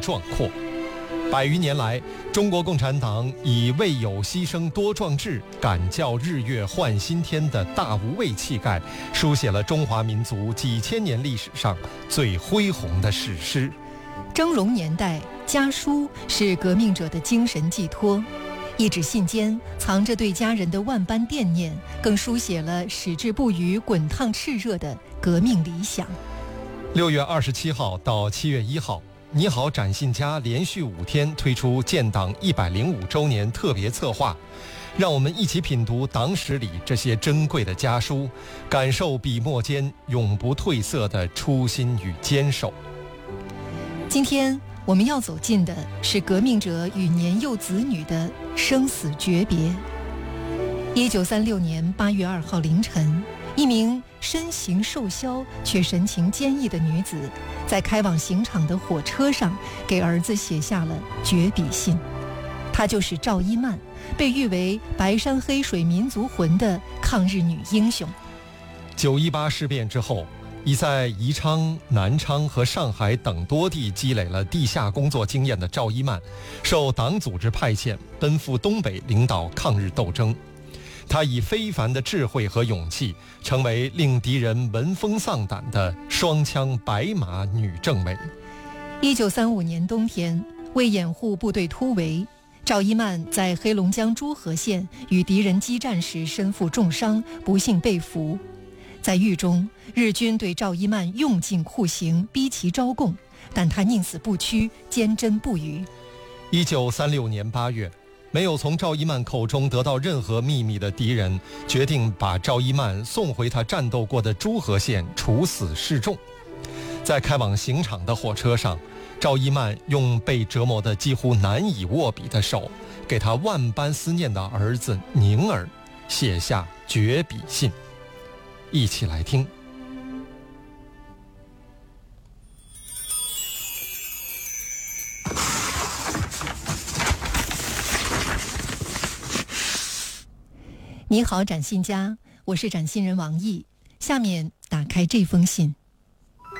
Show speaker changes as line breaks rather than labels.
壮阔。100余年来，中国共产党以为有牺牲多壮志，敢教日月换新天的大无畏气概，书写了中华民族几千年历史上最恢宏的史诗。
峥嵘年代，家书是革命者的精神寄托，一纸信间藏着对家人的万般惦念，更书写了矢志不渝、滚烫炽热的革命理想。
6月27号到7月1号，你好展信佳连续5天推出建党105周年特别策划，让我们一起品读党史里这些珍贵的家书，感受笔墨间永不褪色的初心与坚守。
今天我们要走进的是革命者与年幼子女的生死诀别。1936年8月2号凌晨，一名身形瘦削却神情坚毅的女子，在开往刑场的火车上给儿子写下了绝笔信。她就是赵一曼，被誉为白山黑水民族魂的抗日女英雄。
918事变之后，已在宜昌、南昌和上海等多地积累了地下工作经验的赵一曼，受党组织派遣，奔赴东北领导抗日斗争。她以非凡的智慧和勇气，成为令敌人闻风丧胆的双枪白马女政委。
1935年冬天，为掩护部队突围，赵一曼在黑龙江诸河县与敌人激战时身负重伤，不幸被俘。在狱中，日军对赵一曼用尽酷刑，逼其招供，但她宁死不屈，坚贞不渝。
1936年8月，没有从赵一曼口中得到任何秘密的敌人，决定把赵一曼送回他战斗过的诸河县处死示众。在开往刑场的火车上，赵一曼用被折磨得几乎难以握笔的手，给他万般思念的儿子宁儿写下绝笔信。一起来听。
你好，展信佳，我是展信人王毅。下面打开这封信。